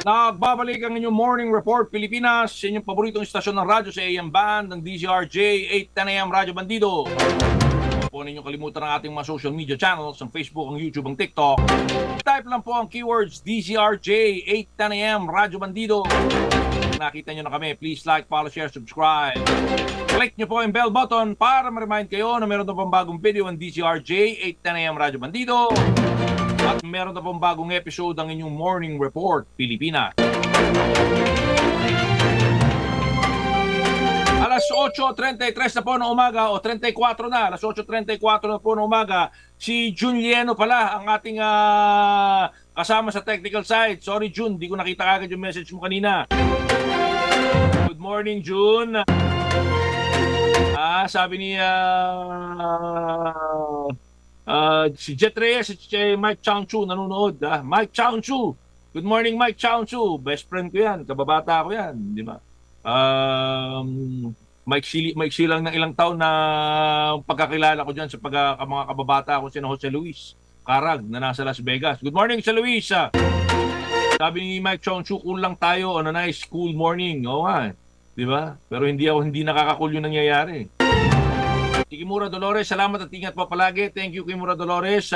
Nagbabalik ang inyong Morning Report Pilipinas sa inyong paboritong istasyon ng radyo sa AM Band ng DZRJ 810 AM Radyo Bandido. Huwag po ninyong kalimutan ang ating mga social media channels, ang Facebook, ang YouTube, ang TikTok. Type lang po ang keywords DZRJ 810 AM Radyo Bandido. Kung nakita nyo na kami, please like, follow, share, subscribe. Click nyo po yung bell button para ma-remind kayo na meron na pong bagong video ang DZRJ 810 AM Radyo Bandido. At meron na pong bagong episode ang inyong Morning Report Pilipinas. Alas 8:33 na po ng umaga o 34 na, alas 8:34 na po ng umaga. Si Jun Lieno pala ang ating kasama sa technical side. Sorry Jun, di ko nakita agad yung message mo kanina. Good morning Jun. Sabi ni si Jet Reyes, si Mike Changchu nanonood. Mike Changchu. Good morning Mike Changchu. Best friend ko yan, kababata ko yan, di ba? Mike lang ng ilang taon na pagkakilala ko dyan sa mga kababata ko si Jose Luis Carag na nasa Las Vegas. Good morning Jose Luis. Sabi ni Mike Changchu, cool lang tayo on a nice cool morning. Oo nga, di ba? Pero hindi nakaka-cool yung nangyayari. Si Kimura Dolores, salamat at ingat po palagi. Thank you, Kimura Dolores.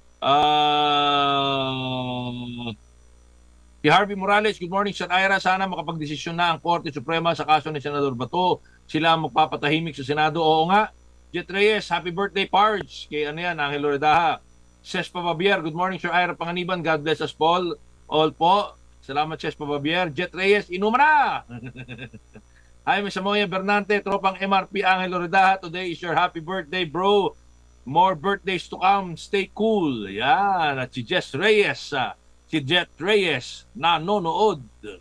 Si Harvey Morales, good morning, Sir Ira. Sana makapagdesisyon na ang Korte Suprema sa kaso ni Senador Bato. Sila magpapatahimik sa Senado. Oo nga. Jet Reyes, happy birthday, Parge. Kay Angelo Redaha. Ses Pababier, good morning, Sir Ira Panganiban. God bless us, Paul. All po. Salamat, Ses Pababier. Jet Reyes, inuman na! Jaime Samoya Bernante, tropang MRP Angelo Redaha. Today is your happy birthday, bro. More birthdays to come. Stay cool. Yan. At si Jet Reyes. Si Jet Reyes nanonood.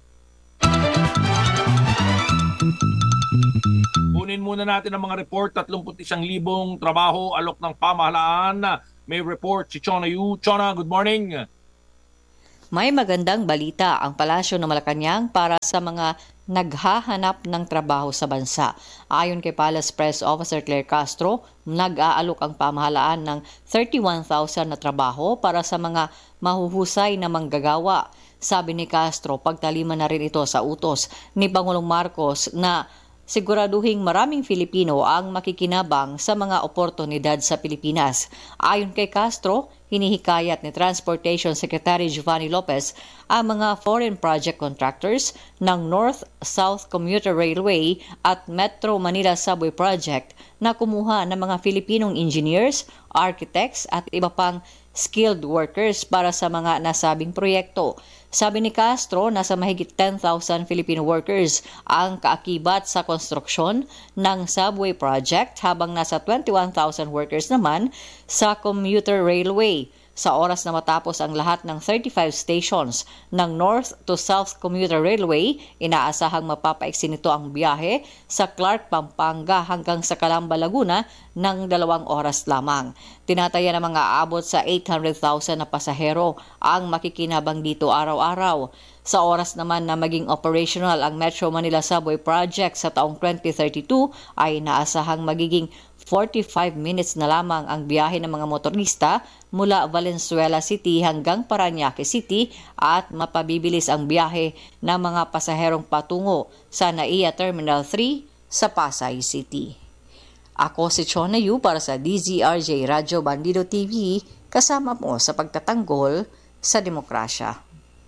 Kunin muna natin ang mga report. 31,000 trabaho alok ng pamahalaan. May report si Chona Yu. Chona, good morning. May magandang balita ang Palasyo ng Malacanang para sa mga naghahanap ng trabaho sa bansa. Ayon kay Palace Press Officer Claire Castro, nag-aalok ang pamahalaan ng 31,000 na trabaho para sa mga mahuhusay na manggagawa. Sabi ni Castro, pagtaliman na rin ito sa utos ni Pangulong Marcos na siguraduhing maraming Filipino ang makikinabang sa mga oportunidad sa Pilipinas. Ayon kay Castro, hinihikayat ni Transportation Secretary Giovanni Lopez ang mga foreign project contractors ng North-South Commuter Railway at Metro Manila Subway Project na kumuha ng mga Filipinong engineers, architects at iba pang skilled workers para sa mga nasabing proyekto. Sabi ni Castro, nasa mahigit 10,000 Filipino workers ang kaakibat sa konstruksyon ng subway project habang nasa 21,000 workers naman sa commuter railway. Sa oras na matapos ang lahat ng 35 stations ng North to South Commuter Railway, inaasahang mapapaiksi nito ang biyahe sa Clark, Pampanga hanggang sa Calamba, Laguna ng 2 oras lamang. Tinataya na mga aabot sa 800,000 na pasahero ang makikinabang dito araw-araw. Sa oras naman na maging operational ang Metro Manila Subway Project sa taong 2032 ay inaasahang magiging 45 minutes na lamang ang biyahe ng mga motorista mula Valenzuela City hanggang Parañaque City at mapabibilis ang biyahe ng mga pasaherong patungo sa NAIA Terminal 3 sa Pasay City. Ako si Chona Yu para sa DZRJ Radyo Bandido TV, kasama mo sa pagtatanggol sa demokrasya.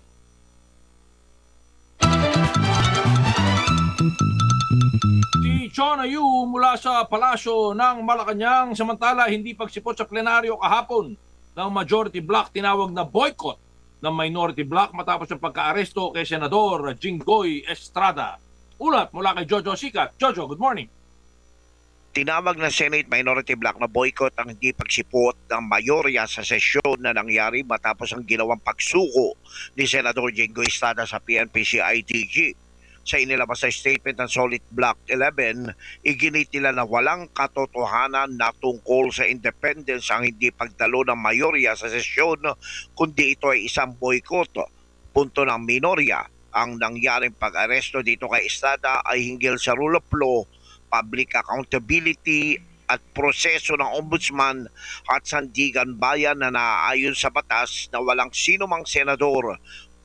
Si Chona Yu mula sa Palasyo ng Malacanang, samantala hindi pagsipot sa plenaryo kahapon ng Majority Bloc tinawag na boycott ng Minority Bloc matapos ang pagka-aresto kay Senador Jinggoy Estrada. Ulat mula kay Jojo Sikat. Jojo, good morning. Tinawag ng Senate Minority Bloc na boycott ang hindi pagsipot ng mayorya sa sesyon na nangyari matapos ang ginawang pagsuko ni Senador Jinggoy Estrada sa PNP-CIDG. Sa inilabas sa statement ng Solid Block 11, iginit nila na walang katotohanan na tungkol sa independence ang hindi pagdalo ng mayorya sa sesyon, kundi ito ay isang boycott. Punto ng minorya, ang nangyaring pag-aresto dito kay Estrada ay hinggil sa rule of law, public accountability at proseso ng ombudsman at sandigan bayan na naaayon sa batas na walang sinumang senador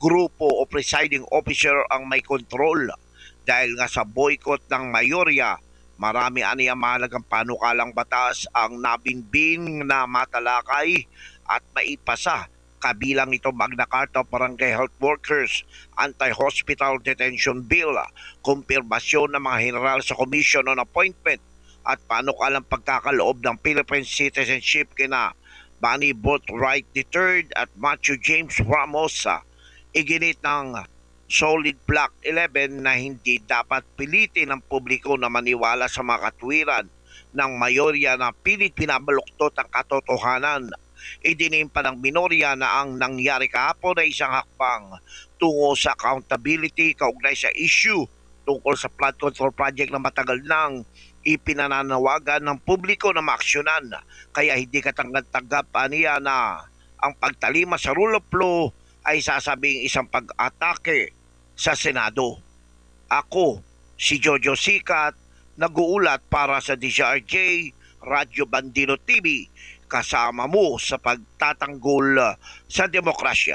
grupo o presiding officer ang may kontrol. Dahil nga sa boycott ng mayorya, marami aniyang mahalagang panukalang batas ang nabinbing na matalakay at maipasa. Kabilang ito Magna Carta of Barangay Health Workers, Anti-Hospital Detention Bill, kumpirmasyon ng mga general sa Commission on Appointment at panukalang pagkakaloob ng Philippine citizenship kina Manny Boatwright III at Matthew James Ramos. Iginit ng Solid Block 11 na hindi dapat pilitin ng publiko na maniwala sa mga katwiran ng mayorya na pilit binabaluktot ang katotohanan. Idinim pa ng minorya na ang nangyari kahapon ay isang hakbang tungo sa accountability kaugnay sa issue tungkol sa flood control project na matagal nang ipinananawagan ng publiko na maaksyonan. Kaya hindi katanggap-tanggap niya na ang pagtalima sa rule of law ay sasabing isang pag-atake sa Senado. Ako, si Jojo Sikat, nag-uulat para sa DZRJ, Radyo Bandino TV, kasama mo sa pagtatanggol sa demokrasya.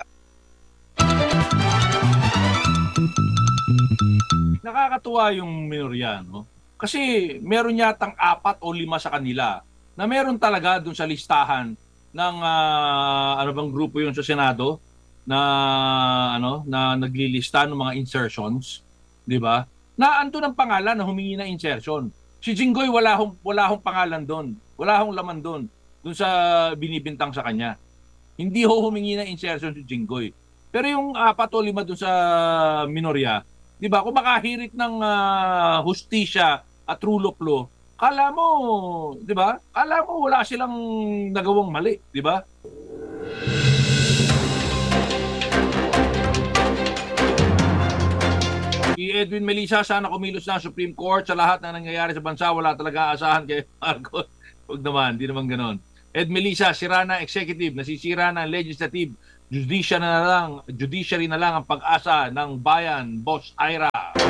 Nakakatuwa yung minorya, no? Kasi meron yatang 4 o 5 sa kanila na meron talaga dun sa listahan ng ano bang grupo yun sa Senado na na naglilista ng mga insertions, 'di ba? Na andun ang pangalan na humingi ng insertion. Si Jinggoy wala hong pangalan doon. Wala hong laman doon sa binibintang sa kanya. Hindi ho humingi ng insertion si Jinggoy. Pero yung 4 o 5 doon sa minorya, 'di ba? Kung makahirit ng hustisya at rule of law, kala mo, 'di ba? Kala mo wala silang nagawang mali, 'di ba? Si Edwin Melissa, sana kumilos na ang Supreme Court sa lahat ng nangyayari sa bansa. Wala talaga aasahan kay Marcos. Huwag naman, di naman ganon. Ed Melissa, sira na executive, nasisira na legislative, judiciary na lang ang pag-asa ng bayan, Boss Ira.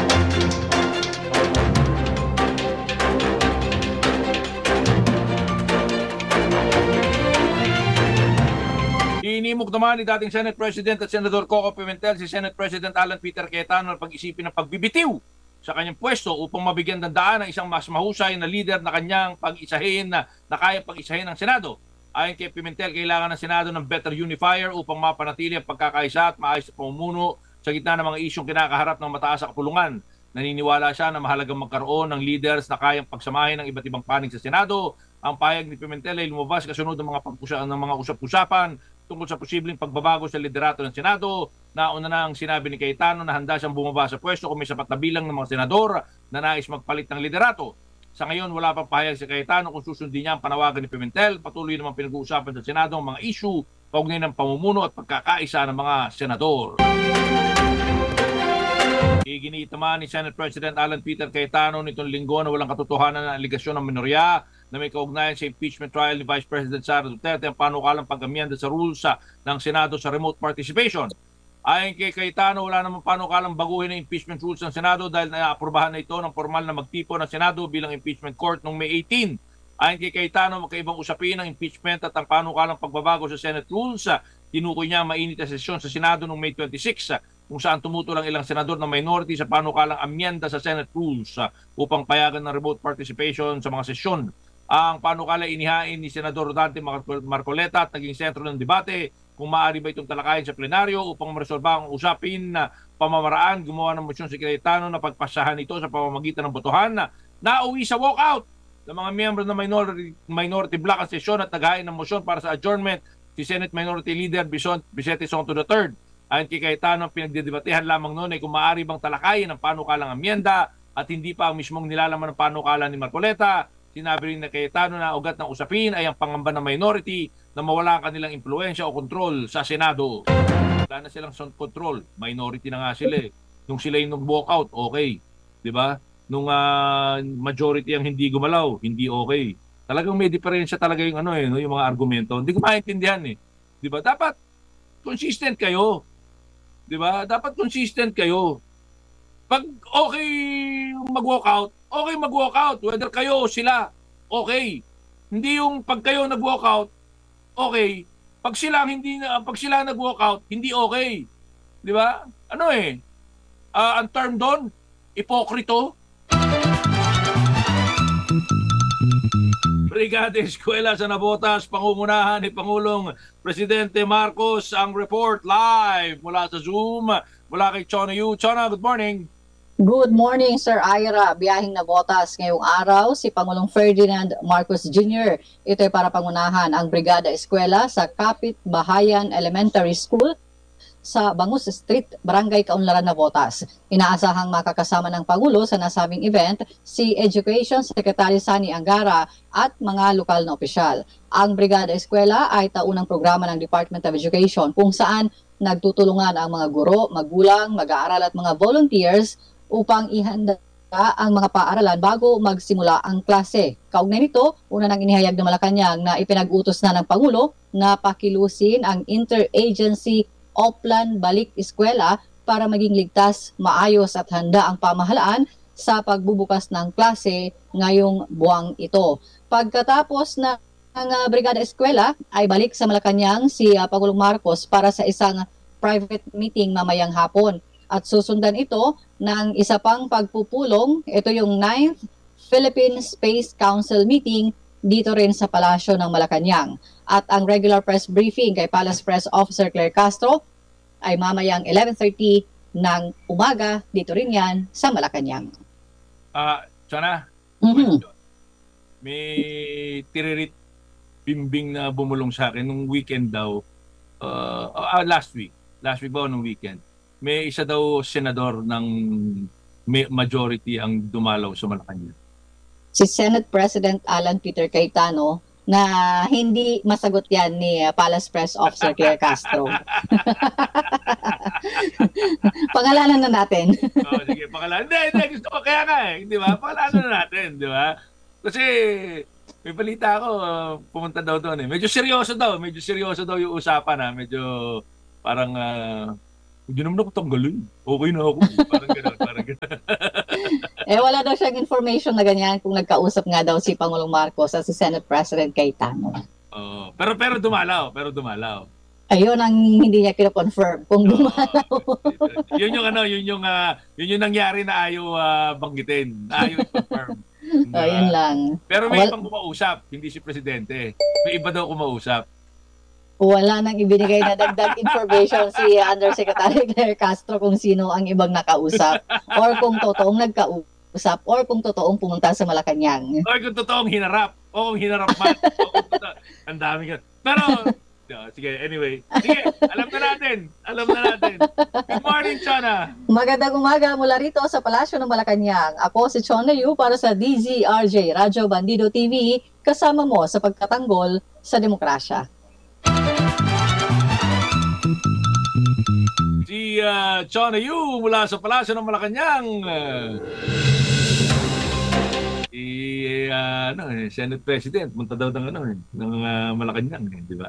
Inimok naman ni dating Senate President at Senador Coco Pimentel si Senate President Alan Peter Cayetano na pag-isipin ng pagbibitiw sa kanyang pwesto upang mabigyan ng daan ng isang mas mahusay na leader na kanyang pag-isahin na kaya pag-isahin ng Senado. Ayon kay Pimentel, kailangan ng Senado ng better unifier upang mapanatili ang pagkakaisa at maayos na pamumuno sa gitna ng mga isyong kinakaharap ng mataas sa kapulungan. Naniniwala siya na mahalagang magkaroon ng leaders na kayang pagsamahin ng iba't ibang panig sa Senado. Ang payag ni Pimentel ay lumabas kasunod ng mga usap-usapan tungkol sa posibleng pagbabago sa liderato ng Senado. Nauna na ang sinabi ni Cayetano na handa siyang bumaba sa pwesto kung may sapat na bilang ng mga senador na nais magpalit ng liderato. Sa ngayon, wala pang pahayag si Cayetano kung susundin niya ang panawagan ni Pimentel. Patuloy naman pinag-uusapan sa Senado ang mga issue kaugnay ng pamumuno at pagkakaisa ng mga senador. Iginit naman ni Senate President Alan Peter Cayetano nitong linggo na walang katotohanan na aligasyon ng minorya na may kaugnayan sa impeachment trial ni Vice President Sara Duterte ang panukalang pag-amyenda sa rules ng Senado sa remote participation. Ayon kay Cayetano, wala namang panukalang baguhin ang impeachment rules ng Senado dahil naaprubahan na ito ng formal na magtipo ng Senado bilang impeachment court noong May 18. Ayon kay Cayetano, magkaibang usapin ang impeachment at ang panukalang pagbabago sa Senate rules. Tinukoy niya mainit na sesyon sa Senado noong May 26 kung saan tumutol ang ilang senador na minority sa panukalang amyenda sa Senate rules upang payagan ng remote participation sa mga sesyon. Ang panukala inihain ni Senador Dante Marcoleta at naging sentro ng debate kung maaari ba itong talakayin sa plenaryo upang maresolba ang usapin na pamamaraan. Gumawa ng motsyon si Cayetano na pagpasahan ito sa pamamagitan ng botohan na nauwi sa walkout ng mga miyembro ng minority block ang sesyon at naghain ng motsyon para sa adjournment si Senate Minority Leader Vicente Sotto III. Ayon kay Cayetano, ang pinagdidebatehan lamang noon ay kung maaari bang talakayin ang panukalang amyenda at hindi pa ang mismong nilalaman ng panukala ni Marcoleta. Sinabi rin na Cayetano na ugat ng usapin ay ang pangamba ng minority na mawala ang kanilang impluensya o kontrol sa Senado. Wala na silang control. Minority na nga sila eh. Nung sila yung nag-walkout, okay. Diba? Nung majority ang hindi gumalaw, hindi okay. Talagang may diferensya talaga yung yung mga argumento. Hindi ko maintindihan eh. Diba? Dapat consistent kayo. Diba? Dapat consistent kayo. Pag okay mag-walkout, okay mag-walkout. Whether kayo o sila, okay. Hindi yung pag kayo nag-walkout, okay. Pag sila nag-walkout, hindi okay. Di ba? Ano ang term doon, ipokrito. Brigada Eskwela sa Navotas, pangungunahan ni Pangulong Presidente Marcos. Ang report live mula sa Zoom, mula kay Chona Yu. Chona, good morning. Good morning, Sir Ira. Biyahing Navotas ngayong araw, si Pangulong Ferdinand Marcos Jr. Ito ay para pangunahan ang Brigada Eskwela sa Kapit Bahayan Elementary School sa Bangus Street, Barangay Kaunlaran, Navotas. Inaasahang makakasama ng Pangulo sa nasabing event si Education Secretary Sani Angara at mga lokal na opisyal. Ang Brigada Eskwela ay taunang programa ng Department of Education kung saan nagtutulungan ang mga guro, magulang, mag-aaral at mga volunteers upang ihanda ang mga paaralan bago magsimula ang klase. Kaugnay nito, una nang inihayag ng Malacanang na ipinag-utos na ng Pangulo na pakilusin ang interagency Oplan Balik Eskwela para maging ligtas, maayos at handa ang pamahalaan sa pagbubukas ng klase ngayong buwang ito. Pagkatapos na ang Brigada Eskwela ay balik sa Malacanang si Pangulong Marcos para sa isang private meeting mamayang hapon. At susundan ito ng isa pang pagpupulong, ito yung 9th Philippine Space Council meeting dito rin sa Palasyo ng Malacanang. At ang regular press briefing kay Palace Press Officer Claire Castro ay mamayang 11:30 ng umaga dito rin yan sa Malacanang. Chona, Mhm. may tiririt bimbing na bumulong sa akin nung weekend daw, last week ba o nung weekend, may isa daw senador ng majority ang dumalaw sa Malacanang. Si Senate President Alan Peter Cayetano na hindi masagot yan ni Palace Press Officer Claire Castro. Pangalanan na natin. Sige, pakalanan. Hindi, gusto ko kaya nga di ba? Pakalanan na natin, di ba? Kasi may balita ako, pumunta daw doon Medyo seryoso daw yung usapan medyo parang hindi naman ako tanggalin. Okay na ako. Parang gano'n. Wala daw siyang information na ganyan kung nagkausap nga daw si Pangulong Marcos at si Senate President Cayetano. Pero dumalaw. Ayun ang hindi niya kino-confirm kung dumalaw. Yun yung nangyari na ayaw banggitin. Ayaw i-confirm. Ayun lang. Pero may ibang kumausap, hindi si Presidente. May iba daw kumausap. Wala nang ibinigay na dagdag information si Undersecretary Claire Castro kung sino ang ibang nakausap or kung totoong nagkausap or kung totoong pumunta sa Malacanang. O kung totoong hinarap. O kung hinarap man. Ang dami ka. Pero, sige, anyway. Sige, alam na natin. Good morning, Chona. Magandang umaga mula rito sa Palasyo ng Malacanang. Ako si Chona Yu para sa DZRJ Radyo Bandido TV, kasama mo sa pagtatanggol sa demokrasya. Si Chona Yu mula sa Palasyo ng Malacanang. Senate President, punta daw ng Malacanang, di ba?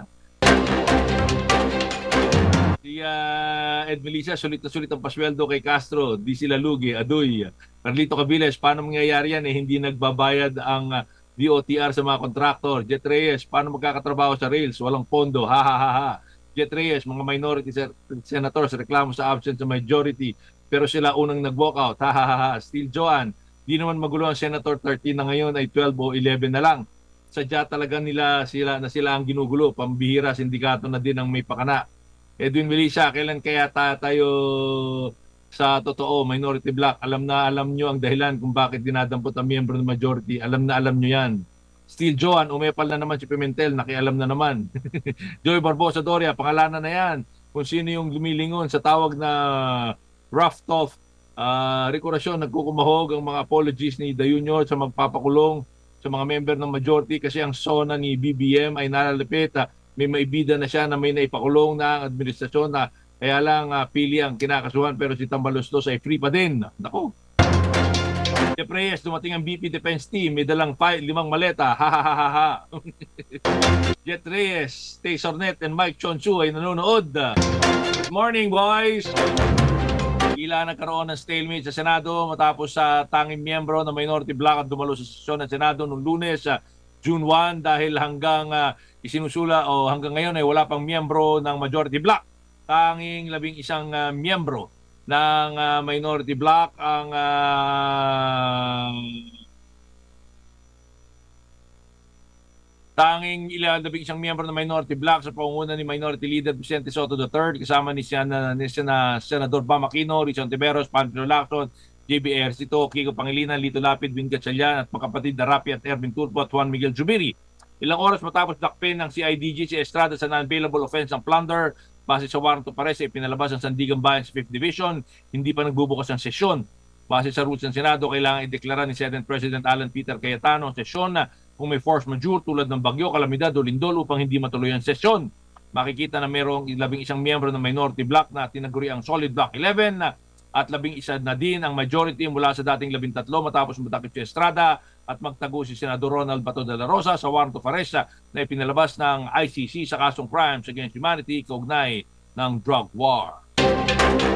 Si Ed Melissa, sulit na sulit ang pasweldo kay Castro, di sila lugi, adoy. Carlito Cabiles, paano mangyayari yan hindi nagbabayad ang DOTR sa mga kontraktor? Jet Reyes, paano magkakatrabaho sa rails? Walang pondo, ha ha ha ha. Jet Reyes, mga minority senators reklamo sa absence sa majority pero sila unang nag-walkout. Ha ha ha ha. Steel Joan, di naman magulo ang Senator 13 na ngayon ay 12 o 11 na lang. Sadya talaga sila ang ginugulo. Pambihira, sindikato na din ang may pakana. Edwin Melissa, kailan kaya tayo sa totoo, minority block? Alam nyo ang dahilan kung bakit dinadampot ang miyembro ng majority. Alam nyo yan. Steel Joan, umepal na naman si Pimentel, nakialam na naman. Joy Barbosa Doria, pangalanan na yan. Kung sino yung lumilingon sa tawag na rough-tough rekurasyon, nagkukumahog ang mga apologies ni The Junior sa magpapakulong sa mga member ng majority kasi ang SONA ni BBM ay nalalapit. May maibida na siya na may naipakulong na ang administrasyon na kaya lang pili ang kinakasuhan pero si Tambalustos ay free pa din. Nako. Jeff Reyes, dumating ang BP Defense Team, may dalang 5 maleta. Ha ha ha ha ha. Jet Reyes, Tay Sornet and Mike Chonchu ay nanonood. Good morning, boys. Ila nagkaroon ng stalemate sa Senado matapos sa tanging miyembro ng minority bloc at dumalo sa sesyon ng Senado noong Lunes, June 1 dahil hanggang isinusula o hanggang ngayon ay wala pang miyembro ng majority bloc tanging 11 miyembro ng minority bloc ang tanging 11 miyembro ng minority bloc sa pangunguna ni Minority Leader Vicente Soto III kasama ni Senador Bam Aquino, Rizon Tiberos, Panfilo Lacson, JB Ercito, Kiko Pangilinan, Lito Lapid, Vin Gatchalian at magkapatid na Rapi at Erwin Turpo at Juan Miguel Zubiri. Ilang oras matapos dakpin ng CIDG si Estrada sa non-bailable offense ng plunder, base sa warrant of arrest ay pinalabas ang Sandigan Bayan sa 5th Division, hindi pa nagbubukas ang sesyon. Base sa rules ng Senado, kailangan ideklara ni Senate President Alan Peter Cayetano ang sesyon na kung may force majeure tulad ng bagyo, kalamidad o lindol upang hindi matuloy ang sesyon. Makikita na mayroong 11 miyembro ng minority bloc na tinaguri ang Solid Block 11 at 11 na din ang majority mula sa dating 13 matapos matakip si Estrada at magtago si Senador Ronald Bato de la Rosa sa warrant of arrest na ipinalabas ng ICC sa kasong crimes against humanity kaugnay ng drug war.